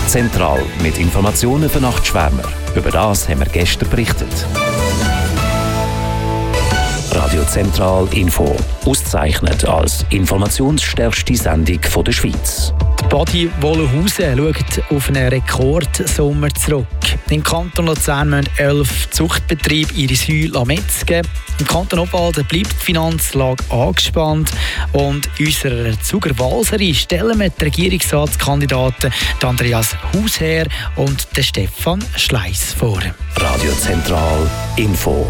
Zentral mit Informationen für Nachtschwärmer. Über das haben wir gestern berichtet. Radio Zentral Info. Ausgezeichnet als informationsstärkste Sendung der Schweiz. Die Badi Wollenhausen schaut auf einen Rekordsommer zurück. Im Kanton Luzern müssen 11 Zuchtbetriebe ihre Säue metzgen. Im Kanton Obwalden bleibt die Finanzlage angespannt. Und in unserer Zuger-Walseri stellen wir die Regierungsratskandidaten Andreas Hausherr und Stefan Schleiss vor. Radio Zentral Info.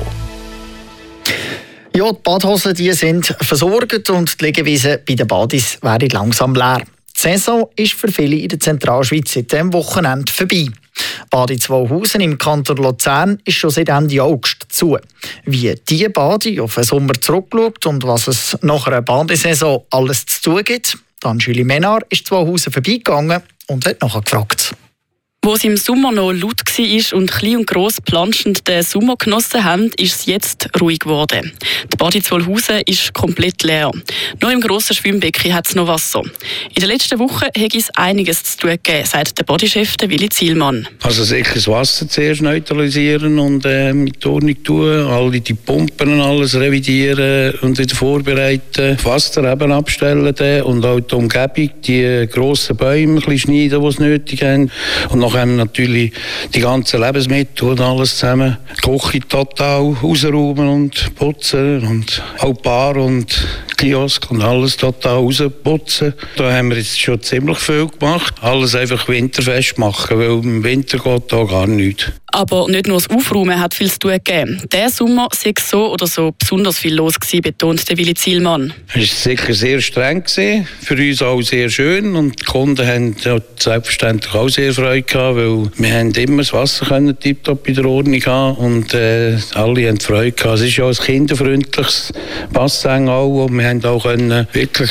Ja, die Badhosen die sind versorgt und die Liegewiesen bei den Badis werden langsam leer. Die Saison ist für viele in der Zentralschweiz seit diesem Wochenende vorbei. Badi Wollenhausen im Kanton Luzern ist schon seit Ende August zu. Wie die Badi auf den Sommer zurückschaut und was es nach einer Badesaison alles zu tun gibt, Julie Menard ist Wollenhausen vorbeigegangen und hat nachher gefragt. Wo es im Sommer noch laut war und klein und gross planschend den Sommer genossen haben, ist es jetzt ruhig geworden. Die Badi Wollenhausen ist komplett leer. Nur im grossen Schwimmbecken hat es noch Wasser. In den letzten Wochen hätte es einiges zu tun gegeben, sagt der Bodychef Willi Zielmann. Also sicher das Wasser zuerst neutralisieren und mit Ordnung tun, alle die Pumpen und alles revidieren und wieder vorbereiten, Wasser eben abstellen und auch die Umgebung, die grossen Bäume ein bisschen schneiden, die es nötig haben. Und nachher natürlich die ganzen Lebensmittel und alles zusammen. Die Küche total rausräumen und putzen und auch Bar und Kiosk und alles total rausputzen. Da haben wir jetzt schon ziemlich viel gemacht. Alles einfach winterfest machen, weil im Winter geht da gar nichts. Aber nicht nur das Aufräumen hat viel zu tun gegeben. Diesen Sommer sei so oder so besonders viel los gewesen, betont der Willi Zielmann. Es war sicher sehr streng gewesen, für uns auch sehr schön und die Kunden haben selbstverständlich auch sehr Freude gehabt, weil wir haben immer das Wasser tiptop in der Ordnung haben und alle haben Freude gehabt. Es ist ja ein kinderfreundliches Bassin auch und wir haben auch wirklich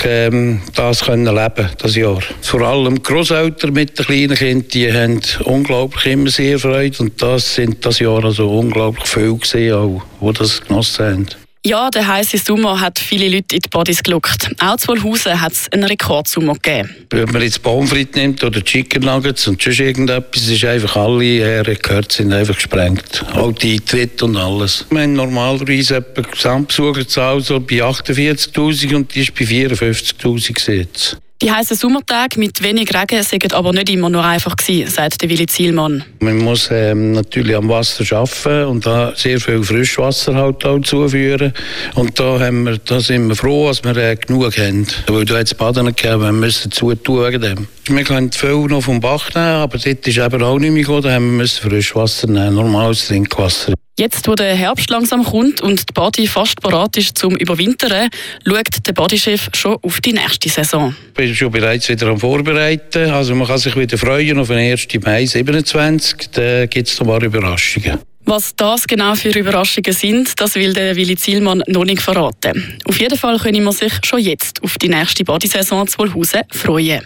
das leben das Jahr. Vor allem die Grosseltern mit den kleinen Kindern, die haben unglaublich immer sehr Freude und das sind das Jahr also unglaublich viele gesehen, auch, die das genossen haben. Ja, der heisse Sommer hat viele Leute in die Badis gelockt. Auch zu Wollenhausen hat es einen Rekordsommer gegeben. Wenn man jetzt Pommes frites nimmt oder Chicken Nuggets und sonst irgendetwas, ist einfach alle Rekorde sind einfach gesprengt. Auch die Eintritte und alles. Wir haben normalerweise etwa Gesamtbesucherzahl so bei 48'000 und die ist bei 54'000 jetzt. Die heissen Sommertage mit wenig Regen seien aber nicht immer nur einfach gewesen, sagt der Willi Zielmann. Man muss natürlich am Wasser arbeiten und da sehr viel Frischwasser halt auch zuführen. Und da sind wir froh, dass wir genug haben. Weil da hat es Baden gegeben, wir müssen zutun wegen dem. Wir können viel noch vom Bach nehmen, aber dort ist eben auch nicht mehr gegangen, da haben wir Frischwasser nehmen, normales Trinkwasser. Jetzt, wo der Herbst langsam kommt und die Badi fast bereit ist zum Überwintern, schaut der Bodychef schon auf die nächste Saison. Ich bin schon bereits wieder am Vorbereiten. Also man kann sich wieder freuen auf den 1. Mai 27. Da gibt es noch ein paar Überraschungen. Was das genau für Überraschungen sind, das will der Willi Zielmann noch nicht verraten. Auf jeden Fall können wir sich schon jetzt auf die nächste Badi-Saison zu Wollenhausen freuen.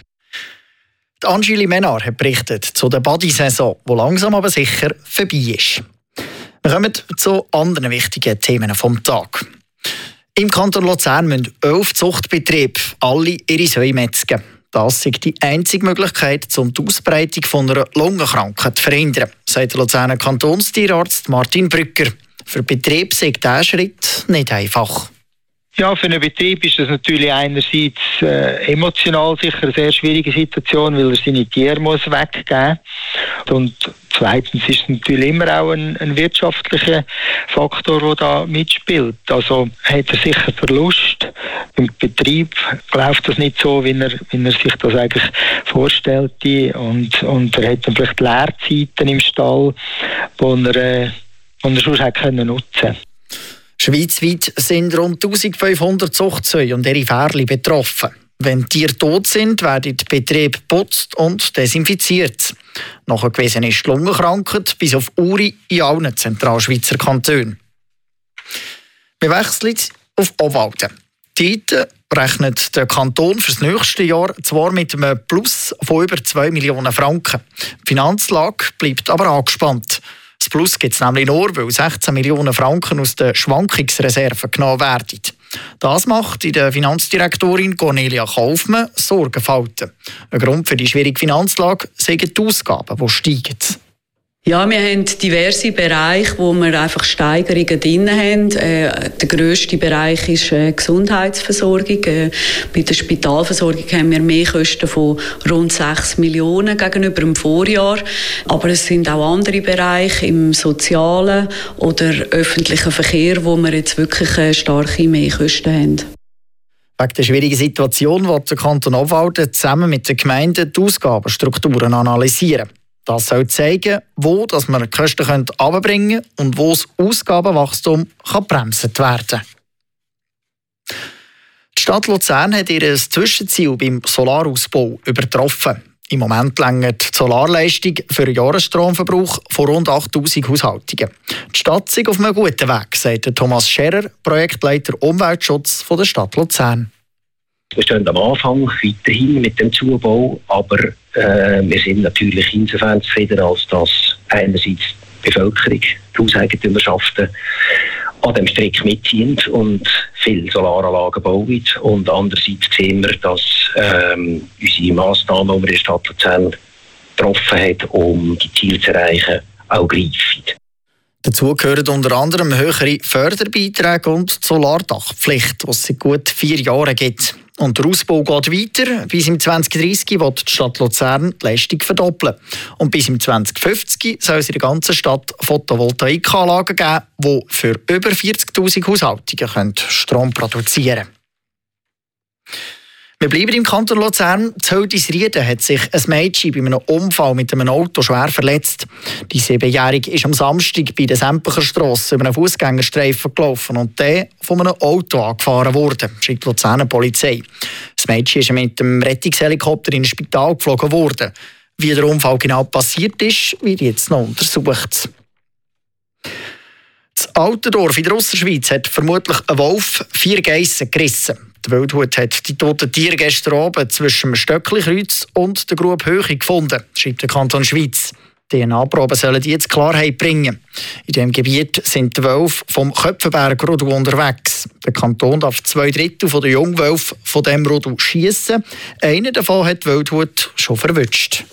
Julie Menard hat berichtet zu der Badi-Saison, die langsam aber sicher vorbei ist. Wir kommen zu anderen wichtigen Themen vom Tag. Im Kanton Luzern müssen 11 Zuchtbetriebe alle ihre Säue metzgen. Das ist die einzige Möglichkeit, um die Ausbreitung von einer Lungenkrankheit zu verhindern, sagt der Luzerner Kantonstierarzt Martin Brücker. Für den Betrieb sei dieser Schritt nicht einfach. Ja, für einen Betrieb ist das natürlich einerseits emotional sicher eine sehr schwierige Situation, weil er seine Tiere muss weggeben muss. Und zweitens ist es natürlich immer auch ein wirtschaftlicher Faktor, der da mitspielt. Also hat er sicher Verlust. Im Betrieb läuft das nicht so, wie er sich das eigentlich vorstellte. Und er hat dann vielleicht Leerzeiten im Stall, die er sonst hätte nutzen können. Schweizweit sind rund 1500 Zuchtsäue und ihre Fährchen betroffen. Wenn Tiere tot sind, werden die Betriebe geputzt und desinfiziert. Nachgewiesen ist die Lungenkrankheit bis auf Uri in allen Zentralschweizer Kantonen. Wir wechseln auf Obwalden. Dort rechnet der Kanton für das nächste Jahr zwar mit einem Plus von über 2 Millionen Franken. Die Finanzlage bleibt aber angespannt. Das Plus gibt es nämlich nur, weil 16 Millionen Franken aus den Schwankungsreserven genommen werden. Das macht in der Finanzdirektorin Cornelia Kaufmann Sorgenfalten. Ein Grund für die schwierige Finanzlage sind die Ausgaben, die steigen. Ja, wir haben diverse Bereiche, wo wir einfach Steigerungen drin haben. Der grösste Bereich ist Gesundheitsversorgung. Bei der Spitalversorgung haben wir mehr Kosten von rund 6 Millionen gegenüber dem Vorjahr. Aber es sind auch andere Bereiche im sozialen oder öffentlichen Verkehr, wo wir jetzt wirklich starke Mehrkosten haben. Wegen der schwierigen Situation will der Kanton Obwalden zusammen mit den Gemeinden die Ausgabenstrukturen analysieren. Das soll zeigen, wo man die Kosten herunterbringen kann und wo das Ausgabenwachstum bremsen werden kann. Die Stadt Luzern hat ihr Zwischenziel beim Solarausbau übertroffen. Im Moment reicht die Solarleistung für einen Jahresstromverbrauch von rund 8000 Haushaltungen. Die Stadt ist auf einem guten Weg, sagt Thomas Scherer, Projektleiter Umweltschutz der Stadt Luzern. Wir stehen am Anfang weiterhin mit dem Zubau, aber wir sind natürlich insofern zufrieden, als dass einerseits die Bevölkerung, die Hauseigentümerschaften an dem Strick mitziehen und viele Solaranlagen bauen. Und andererseits sehen wir, dass unsere Massnahmen, die wir in der Stadt Luzern getroffen haben, um die Ziele zu erreichen, auch greifen. Dazu gehören unter anderem höhere Förderbeiträge und die Solardachpflicht, die es seit gut 4 Jahren gibt. Und der Ausbau geht weiter. Bis im 2030 will die Stadt Luzern die Leistung verdoppeln. Und bis im 2050 soll es in der ganzen Stadt Photovoltaikanlagen geben, die für über 40'000 Haushaltungen Strom produzieren können. Wir bleiben im Kanton Luzern. In Höldisrieden hat sich ein Mädchen bei einem Unfall mit einem Auto schwer verletzt. Die 7-Jährige ist am Samstag bei der Sempecher Strasse über einen Fußgängerstreifen gelaufen und der von einem Auto angefahren worden, schreibt die Luzerner Polizei. Das Mädchen ist mit dem Rettungshelikopter in ein Spital geflogen worden. Wie der Unfall genau passiert ist, wird jetzt noch untersucht. Das Altendorf in der Ausserschweiz hat vermutlich ein Wolf 4 Geissen gerissen. Die Wildhut hat die toten Tiere gestern Abend zwischen dem Stöckli-Kreuz und der Grube Höhe gefunden, schreibt der Kanton Schweiz. DNA-Proben sollen die jetzt Klarheit bringen. In diesem Gebiet sind die Wölfe vom Köpfenberg Rodu unterwegs. Der Kanton darf 2/3 der Jungwölfe von diesem Rodu schiessen. Einer davon hat die Wildhut schon verwünscht.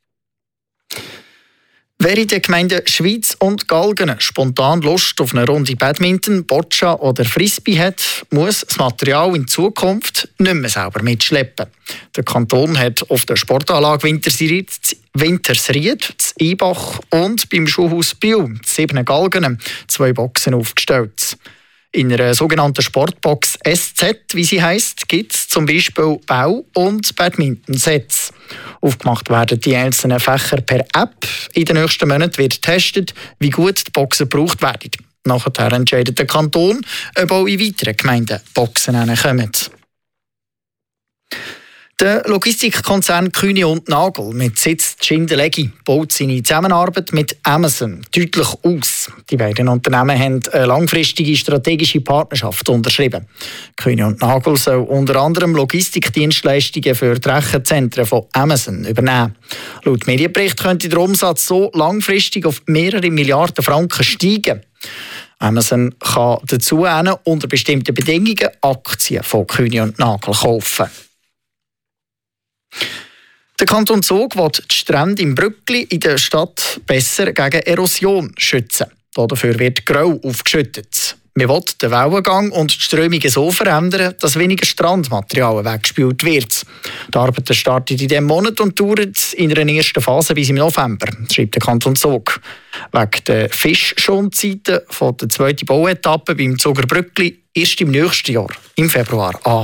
Wer in den Gemeinden Schwyz und Galgen spontan Lust auf eine Runde Badminton, Boccia oder Frisbee hat, muss das Material in Zukunft nicht mehr selber mitschleppen. Der Kanton hat auf der Sportanlage Wintersried, z Ibach und beim Schulhaus Biel, 7 Galgen, 2 Boxen aufgestellt. In einer sogenannten Sportbox SZ, wie sie heisst, gibt es zum Beispiel Bau- und Badminton-Sets. Aufgemacht werden die einzelnen Fächer per App. In den nächsten Monaten wird getestet, wie gut die Boxen gebraucht werden. Nachher entscheidet der Kanton, ob auch in weiteren Gemeinden Boxen kommen. Der Logistikkonzern Kühne und Nagel mit Sitz in Schindellegi baut seine Zusammenarbeit mit Amazon deutlich aus. Die beiden Unternehmen haben eine langfristige strategische Partnerschaft unterschrieben. Kühne und Nagel soll unter anderem Logistikdienstleistungen für die Rechenzentren von Amazon übernehmen. Laut Medienbericht könnte der Umsatz so langfristig auf mehrere Milliarden Franken steigen. Amazon kann dazu unter bestimmten Bedingungen Aktien von Kühne und Nagel kaufen. Der Kanton Zug will die Strände im Brückli in der Stadt besser gegen Erosion schützen. Dafür wird Grau aufgeschüttet. Man will den Wellengang und die Strömungen so verändern, dass weniger Strandmaterial weggespült wird. Die Arbeiten starten in diesem Monat und dauern in einer ersten Phase bis im November, schreibt der Kanton Zug. Wegen der Fischschonzeiten von der 2. Bauetappe beim Zuger Brückli erst im nächsten Jahr, im Februar, an.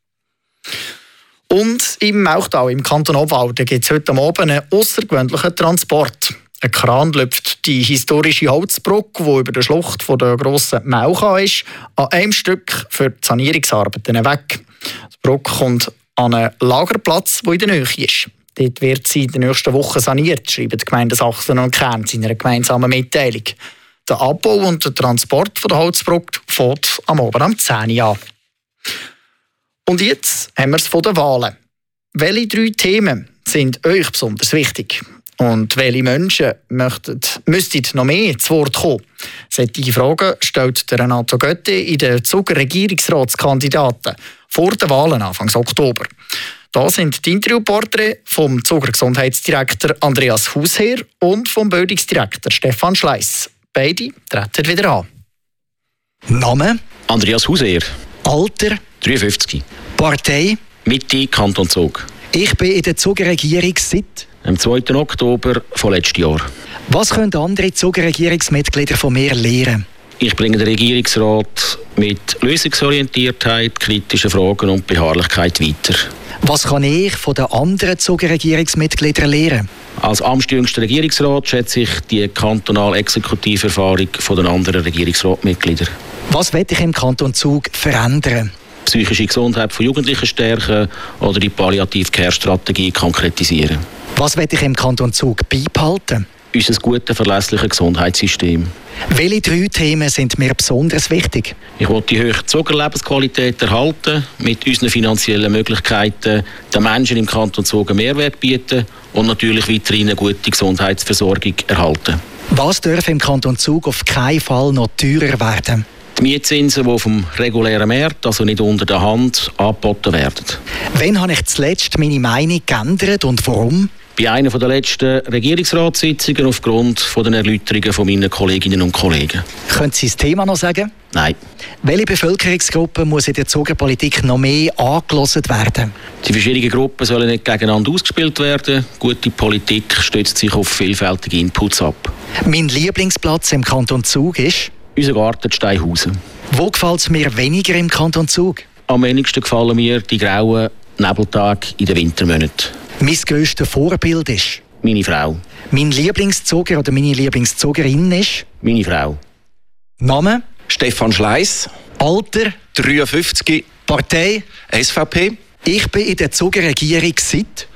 Und im Mauchtal im Kanton Obwalden gibt es heute Abend einen außergewöhnlichen Transport. Ein Kran lüpft die historische Holzbrücke, die über der Schlucht von der grossen Maucha ist, an einem Stück für die Sanierungsarbeiten weg. Die Brücke kommt an einen Lagerplatz, der in der Nähe ist. Dort wird sie in den nächsten Wochen saniert, schreiben die Gemeinden Sachsen und Kärnten in einer gemeinsamen Mitteilung. Der Abbau und der Transport von der Holzbrücke fängt am Abend um 10 Uhr an. Und jetzt haben wir es von den Wahlen. Welche 3 Themen sind euch besonders wichtig? Und welche Menschen müssten noch mehr zu Wort kommen? Solche Fragen stellt Renato Götti in den Zuger Regierungsratskandidaten vor den Wahlen Anfang Oktober. Da sind die Interviewporträts vom Zuger Gesundheitsdirektor Andreas Hausherr und vom Bildungsdirektor Stefan Schleiss. Beide treten wieder an. Name? Andreas Hausherr. Alter? 53. Partei? Mitte Kanton Zug. Ich bin in der Zuger-Regierung seit? Am 2. Oktober von letztem Jahr. Was können andere Zuger-Regierungsmitglieder von mir lernen? Ich bringe den Regierungsrat mit Lösungsorientiertheit, kritischen Fragen und Beharrlichkeit weiter. Was kann ich von den anderen Zuger-Regierungsmitgliedern lernen? Als amtsjüngster Regierungsrat schätze ich die kantonale Exekutiverfahrung von den anderen Regierungsratmitgliedern. Was will ich im Kanton Zug verändern? Psychische Gesundheit von Jugendlichen stärken oder die Palliativ-Care-Strategie konkretisieren. Was will ich im Kanton Zug beibehalten? Unser gutes, verlässliches Gesundheitssystem. Welche 3 Themen sind mir besonders wichtig? Ich will die hohe Zugerlebensqualität erhalten, mit unseren finanziellen Möglichkeiten den Menschen im Kanton Zug einen Mehrwert bieten und natürlich weiterhin eine gute Gesundheitsversorgung erhalten. Was darf im Kanton Zug auf keinen Fall noch teurer werden? Die Mietzinsen, die vom regulären Markt, also nicht unter der Hand, angeboten werden. Wann habe ich zuletzt meine Meinung geändert und warum? Bei einer der letzten Regierungsratssitzungen aufgrund der Erläuterungen von meinen Kolleginnen und Kollegen. Können Sie das Thema noch sagen? Nein. Welche Bevölkerungsgruppe muss in der Zugerpolitik noch mehr angehört werden? Die verschiedenen Gruppen sollen nicht gegeneinander ausgespielt werden. Gute Politik stützt sich auf vielfältige Inputs ab. Mein Lieblingsplatz im Kanton Zug ist? Unser Garten Steinhausen. Wo gefällt es mir weniger im Kanton Zug? Am wenigsten gefallen mir die grauen Nebeltage in den Wintermonaten. Mein grösstes Vorbild ist? Meine Frau. Mein Lieblingszuger oder meine Lieblingszugerin ist? Meine Frau. Name? Stefan Schleiss. Alter? 53. Partei? SVP. Ich bin in der Zugerregierung seit?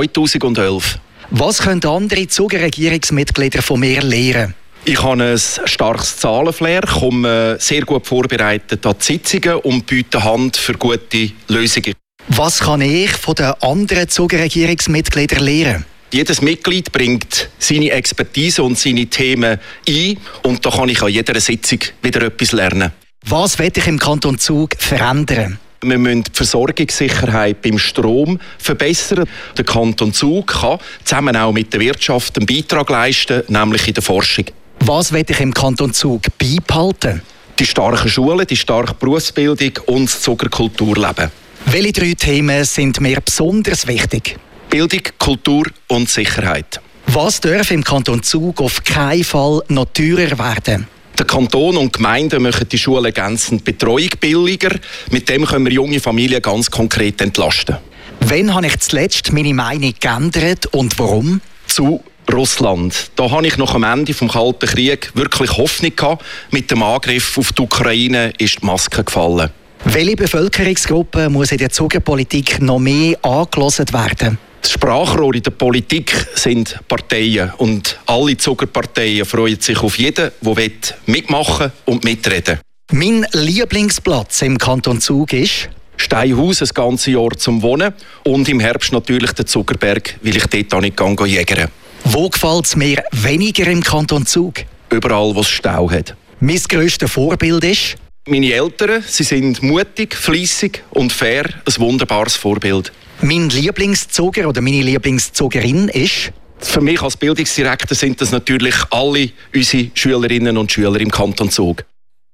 2011. Was können andere Zugerregierungsmitglieder von mir lernen? Ich habe ein starkes Zahlenflair, komme sehr gut vorbereitet an die Sitzungen und biete Hand für gute Lösungen. Was kann ich von den anderen Zugerregierungsmitgliedern lernen? Jedes Mitglied bringt seine Expertise und seine Themen ein und da kann ich an jeder Sitzung wieder etwas lernen. Was will ich im Kanton Zug verändern? Wir müssen die Versorgungssicherheit beim Strom verbessern. Der Kanton Zug kann zusammen auch mit der Wirtschaft einen Beitrag leisten, nämlich in der Forschung. Was will ich im Kanton Zug beibehalten? Die starken Schulen, die starke Berufsbildung und das Zugerkulturleben. Welche 3 Themen sind mir besonders wichtig? Bildung, Kultur und Sicherheit. Was darf im Kanton Zug auf keinen Fall noch teurer werden? Der Kanton und die Gemeinden machen die Schulen ergänzend Betreuung billiger. Mit dem können wir junge Familien ganz konkret entlasten. Wann habe ich zuletzt meine Meinung geändert und warum? Zu Russland. Da habe ich nach dem Ende des Kalten Krieges wirklich Hoffnung gehabt. Mit dem Angriff auf die Ukraine ist die Maske gefallen. Welche Bevölkerungsgruppe muss in der Zugerpolitik noch mehr angehört werden? Das Sprachrohr in der Politik sind Parteien. Und alle Zugerparteien freuen sich auf jeden, der mitmachen und mitreden will. Mein Lieblingsplatz im Kanton Zug ist? Steinhaus das ganze Jahr zum Wohnen und im Herbst natürlich der Zuckerberg, weil ich dort auch nicht jägern. Wo gefällt es mir weniger im Kanton Zug? Überall, wo es Stau hat. Mein grösstes Vorbild ist? Meine Eltern, sie sind mutig, fleissig und fair, ein wunderbares Vorbild. Mein Lieblingszuger oder meine Lieblingszugerin ist? Für mich als Bildungsdirektor sind das natürlich alle unsere Schülerinnen und Schüler im Kanton Zug.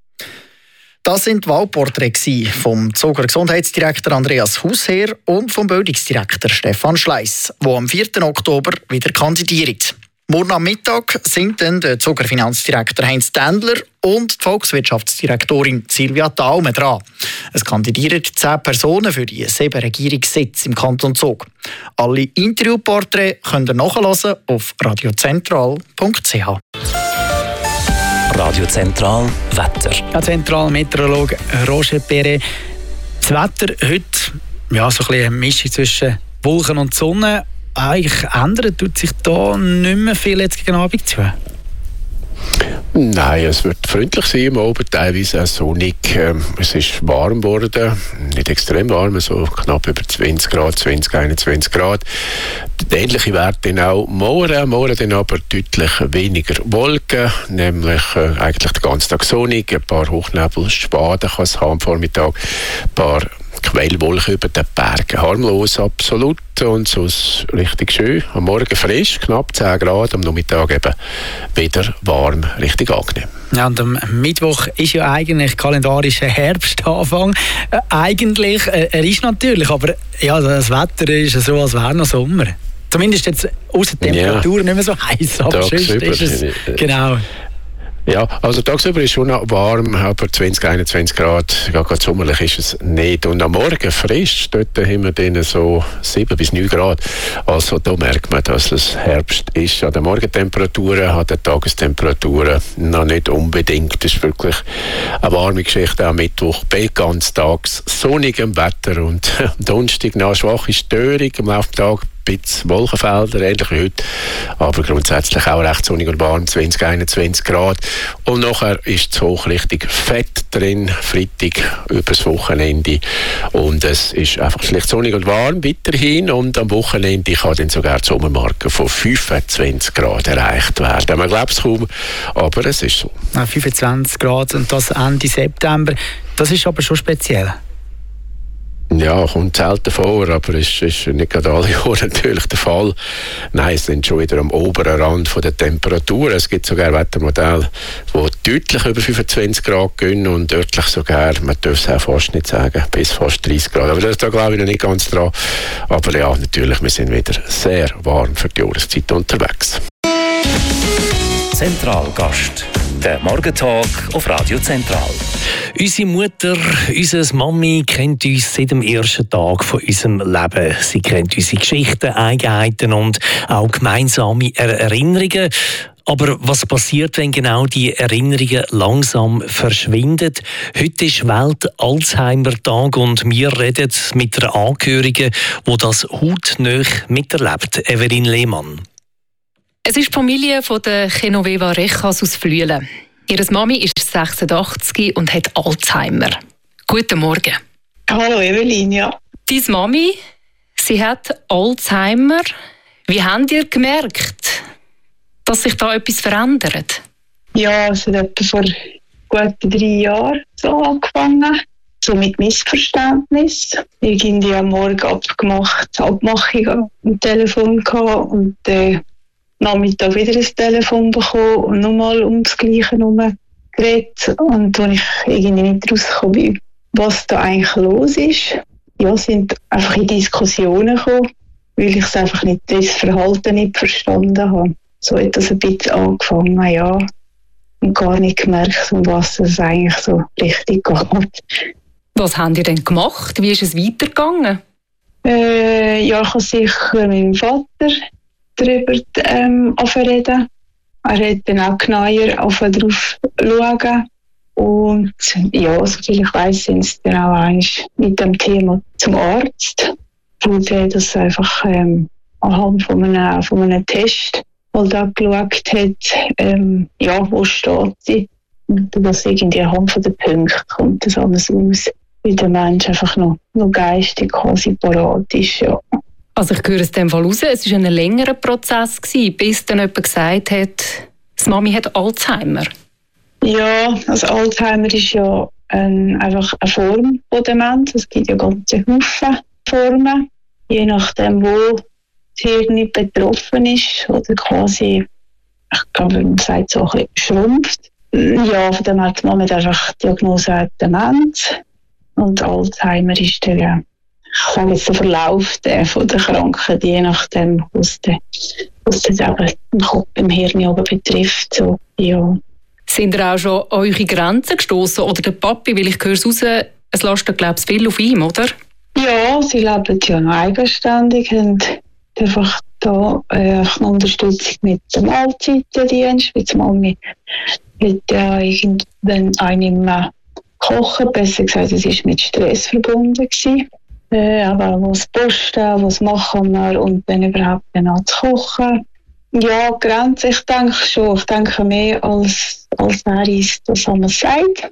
Das sind die Wahlporträts vom Zuger Gesundheitsdirektor Andreas Hausherr und vom Bildungsdirektor Stefan Schleiss, die am 4. Oktober wieder kandidieren. Morgen am Mittag sind dann der Zuger Finanzdirektor Heinz Tändler und die Volkswirtschaftsdirektorin Silvia Daume dran. Es kandidieren 10 Personen für die 7 Regierungssitze im Kanton Zug. Alle Interviewporträts könnt ihr nachhören auf radiozentral.ch. Radio Zentral Wetter. Ja, Zentralmeteorologe Roger Perret. Das Wetter heute, ja, so ein bisschen eine Mischung zwischen Wolken und Sonne. Eigentlich ändert tut sich da nicht mehr viel jetzt gegen Abend zu. Nein, es wird freundlich sein am Abend, teilweise auch sonnig. Es ist warm geworden, nicht extrem warm, so knapp über 20 Grad, 20, 21 Grad. Ähnliche Werte auch morgen dann aber deutlich weniger Wolken, nämlich eigentlich den ganzen Tag sonnig, ein paar Hochnebelschwaden kann es haben am Vormittag, ein paar Quellwolken über den Bergen. Harmlos, absolut. Und so ist richtig schön. Am Morgen frisch, knapp 10 Grad. Am Nachmittag eben wieder warm, richtig angenehm. Ja, und am Mittwoch ist ja eigentlich kalendarischer Herbstanfang. Eigentlich, er ist natürlich, aber ja, das Wetter ist so, als wäre noch Sommer. Zumindest jetzt außer Temperaturen nicht mehr so heiß, aber sonst ist es genau. Ja, also tagsüber ist schon noch warm, aber 20, 21 Grad, ja, gerade sommerlich ist es nicht. Und am Morgen frisch, dort haben wir dann so 7 bis 9 Grad. Also da merkt man, dass es Herbst ist. An den Morgentemperaturen, an den Tagestemperaturen noch nicht unbedingt. Das ist wirklich eine warme Geschichte am Mittwoch, bei ganztags sonnigem Wetter und am Donnerstag noch eine schwache Störung am Laufe des Tages. Ein bisschen Wolkenfelder, ähnlich wie heute, aber grundsätzlich auch recht sonnig und warm, 20, 21 Grad. Und nachher ist das Hochrichtung fett drin, Freitag über das Wochenende. Und es ist einfach schlicht sonnig und warm weiterhin. Und am Wochenende kann dann sogar die Sommermarke von 25 Grad erreicht werden. Man glaubt es kaum, aber es ist so. 25 Grad und das Ende September, das ist aber schon speziell. Ja, kommt selten vor, aber es ist nicht gerade alle Jahre natürlich der Fall. Nein, es sind schon wieder am oberen Rand der Temperatur. Es gibt sogar Wettermodelle, die deutlich über 25 Grad gehen und örtlich sogar, man darf es auch fast nicht sagen, bis fast 30 Grad. Aber da glaube ich noch nicht ganz dran. Aber ja, natürlich, wir sind wieder sehr warm für die Jahreszeit unterwegs. Zentralgast. Der Morgentag auf Radio Zentral. Unsere Mutter, unsere Mami kennt uns seit dem ersten Tag von unserem Leben. Sie kennt unsere Geschichten, Eigenheiten und auch gemeinsame Erinnerungen. Aber was passiert, wenn genau die Erinnerungen langsam verschwinden? Heute ist Welt-Alzheimer-Tag und wir reden mit einer Angehörigen, die das hautnah miterlebt. Evelyn Lehmann. Es ist die Familie von der Genoveva Rechas aus Flüelen. Ihre Mami ist 86 und hat Alzheimer. Guten Morgen. Hallo Evelyn, ja. Deine Mami, sie hat Alzheimer. Wie habt ihr gemerkt, dass sich da etwas verändert? Ja, es hat etwa vor gut 3 Jahren so angefangen. So mit Missverständnis. Irgendwie am Morgen Abmachung am Telefon gehabt und Nachmittag wieder ein Telefon bekommen und nochmal ums Gleiche herum geredet. Und als ich irgendwie nicht rausgekommen bin, was da eigentlich los ist, ja, sind einfach in Diskussionen gekommen, weil ich es einfach nicht, das Verhalten nicht verstanden habe. So hat das ein bisschen angefangen, ja, und gar nicht gemerkt, um was es eigentlich so richtig geht. Was haben ihr denn gemacht? Wie ist es weitergegangen? Ja, ich habe sicher mit meinem Vater darüber reden. Er hat dann auch genauer darauf schauen. Und ja, soviel ich weiss, sind sie dann auch eigentlich mit dem Thema zum Arzt, wo der das einfach anhand von einem Test halt auch geschaut hat, ja, wo steht sie. Und das irgendwie anhand von den Punkten kommt das alles aus, weil der Mensch einfach noch geistig quasi parat ist, ja. Also ich höre es in dem Fall raus, es war ein längerer Prozess, bis dann jemand gesagt hat, die Mami hat Alzheimer. Ja, also Alzheimer ist ja einfach eine Form von Demenz. Es gibt ja ganze Haufen Formen. Je nachdem, wo das Hirn betroffen ist oder quasi, ich glaube, man sagt so ein bisschen schrumpft. Ja, von dem hat man einfach die Diagnose Demenz. Und Alzheimer ist der, ich sage jetzt, der Verlauf von der Krankheit, je nachdem, was das eben im Kopf, im Hirn oben betrifft. So, ja. Sind ihr auch schon an eure Grenzen gestoßen? Oder der Papi, weil ich höre es raus, es lastet, glaube ich, viel auf ihm, oder? Ja, sie leben ja noch eigenständig und einfach da eine Unterstützung mit dem Mahlzeitendienst. Wie die Mami hat ja irgendwann einem kochen, besser gesagt, es war mit Stress verbunden gewesen. Aber was posten, was machen wir und dann überhaupt dann zu kochen. Ja, Grenzen, ich denke schon. Ich denke mehr, als er ist, das haben wir sagt.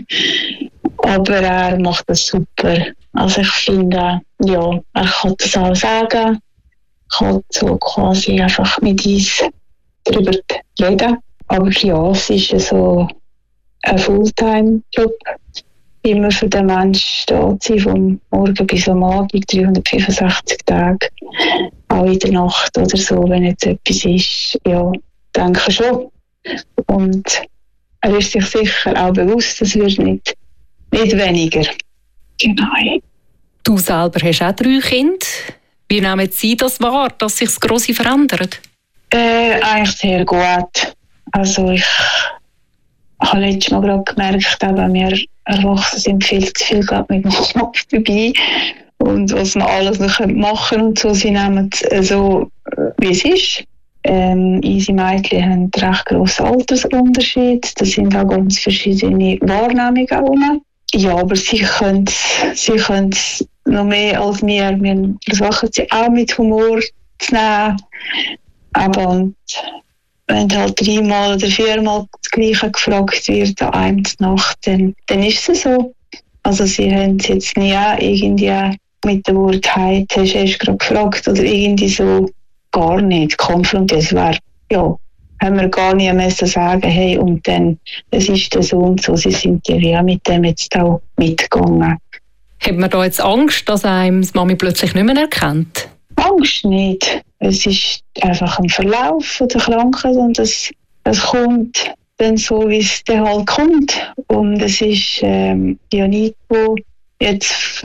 Aber er macht das super. Also ich finde, ja, er kann das auch sagen. Kann so quasi einfach mit uns darüber reden. Aber ja, es ist ja so ein Fulltime-Job. Immer für den Menschen da zu sein, vom Morgen bis am Abend, 365 Tage. Auch in der Nacht oder so, wenn jetzt etwas ist. Ja, denke schon. Und er ist sich sicher auch bewusst, es wird nicht weniger. Genau. Du selber hast auch 3 Kinder. Wie nehmen Sie das wahr, dass sich das Grosse verändert? Eigentlich sehr gut. Also ich habe letztes Mal gerade gemerkt, eben, wir Erwachsene sind viel zu viel mit dem Kopf dabei. Und was wir alles noch machen können und so, sie nehmen es so, wie es ist. Unsere Mädchen haben einen recht grossen Altersunterschied. Das sind auch ganz verschiedene Wahrnehmungen herum. Ja, aber sie können es noch mehr als wir. Wir versuchen sie auch mit Humor zu nehmen. Aber und wenn halt 3-mal oder 4-mal das Gleiche gefragt wird an einem Nacht, dann ist es so. Also sie haben es jetzt nie irgendwie mit dem Wort «Heit», hast du erst gerade gefragt, oder irgendwie so gar nicht konfrontiert. Es wäre, ja, haben wir gar nicht mehr sagen, hey, und dann, es ist der so und so. Sie sind ja mit dem jetzt auch mitgegangen. Hat man da jetzt Angst, dass einem die Mami plötzlich nicht mehr erkennt? Angst nicht. Es ist einfach ein Verlauf der Krankheit und es kommt dann so, wie es dann halt kommt. Und es ist ja nicht, wo jetzt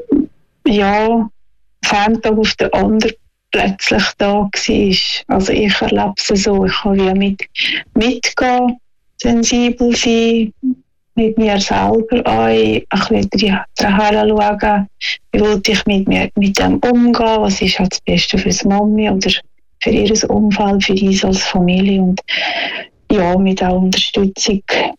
von einem Tag auf den anderen plötzlich da war. Also ich erlebe es so, ich kann ja mitgehen, sensibel sein, mit mir selber ein bisschen daher schauen, wie wollte ich mit dem umgehen, was ist halt das Beste für die Mami oder für ihr Umfeld, für uns als Familie und ja, mit auch Unterstützung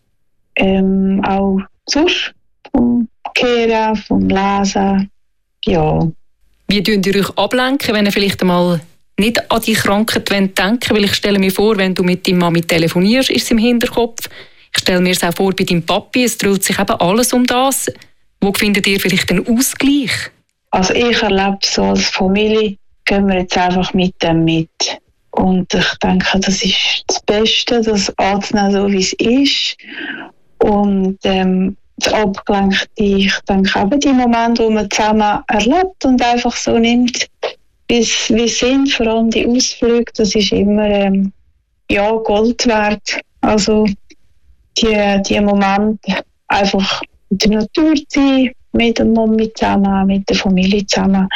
auch sonst vom Kehren, vom Lesen, ja. Wie könnt ihr euch ablenken, wenn ihr vielleicht einmal nicht an die Krankheit denken wollt? Weil ich stelle mir vor, wenn du mit deiner Mami telefonierst, ist es im Hinterkopf. Ich stelle mir es auch vor bei deinem Papi, es dreht sich eben alles um das. Wo findet ihr vielleicht einen Ausgleich? Also ich erlebe so als Familie, gehen wir jetzt einfach mit dem mit. Und ich denke, das ist das Beste, das anzunehmen, so wie es ist. Und das Abgelenkte, ich denke eben die Momente, wo man zusammen erlebt und einfach so nimmt, wie es sind, vor allem die Ausflüge, das ist immer Gold wert. Also die Momente einfach in der Natur zu sein, mit der Mami zusammen, mit der Familie zusammen.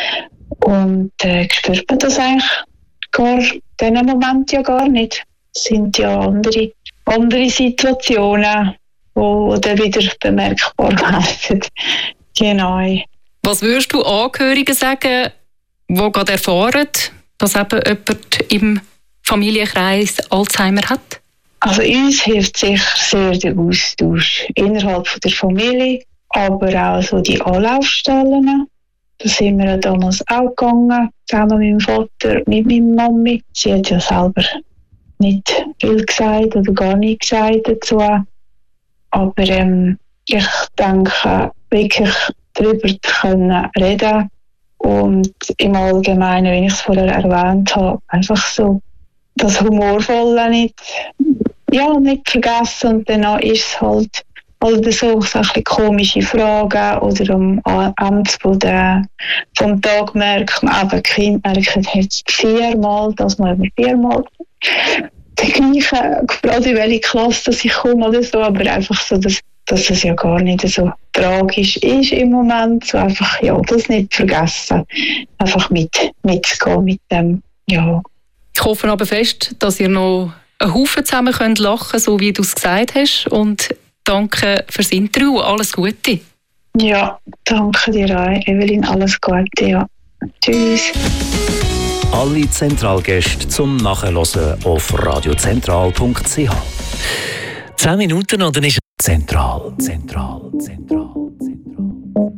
Und spürt man das eigentlich diesen Moment ja gar nicht. Es sind ja andere Situationen, die dann wieder bemerkbar werden. Genau. Was würdest du Angehörigen sagen, die gerade erfahren, dass eben jemand im Familienkreis Alzheimer hat? Also uns hilft sicher sehr der Austausch innerhalb der Familie, aber auch so die Anlaufstellen. Da sind wir damals auch gegangen, zusammen mit meinem Vater, mit meiner Mami. Sie hat ja selber nicht viel gesagt oder gar nichts gesagt dazu. Aber ich denke, wirklich darüber können reden und im Allgemeinen, wie ich es vorher erwähnt habe, einfach so das Humorvolle nicht vergessen. Und dann ist es halt so ein bisschen komische Fragen oder am Ende vom Tag merkt man eben, Kind merkt jetzt 4-mal, das mal über 4-mal der gleiche, gefragt, in welche Klasse dass ich komme oder so, aber einfach so, dass es ja gar nicht so tragisch ist im Moment, so einfach, das nicht vergessen, einfach mitzugehen mit dem, ja. Ich hoffe aber fest, dass ihr noch einen Haufen zusammen könnt lachen, so wie du es gesagt hast, und danke fürs Interview, alles Gute. Ja, danke dir auch, Evelyn, alles Gute, ja. Tschüss. Alle Zentralgäste zum Nachhören auf radiozentral.ch. 10 Minuten und dann ist Zentral.